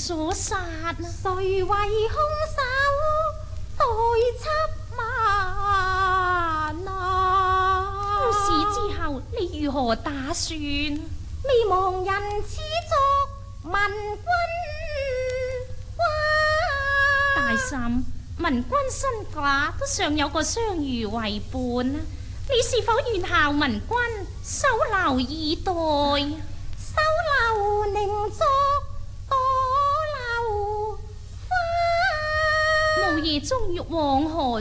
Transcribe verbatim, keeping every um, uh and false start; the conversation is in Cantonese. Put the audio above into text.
所殺啊？ 誰為兇手代緝萬啊？ 到事之後，你如何打算？ 未亡人始作文君話。 大嬸，文君身價都尚有個雙魚為伴啊！你是否願效文君收留以待？ 收留寧作多留花。 無夜中欲往何